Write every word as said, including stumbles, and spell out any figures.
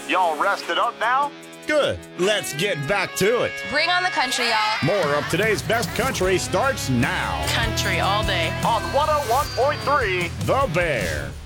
Y'all rested up now? Good. Let's get back to it. Bring on the country, y'all. More of today's best country starts now. Country all day. On one oh one point three, The Bear.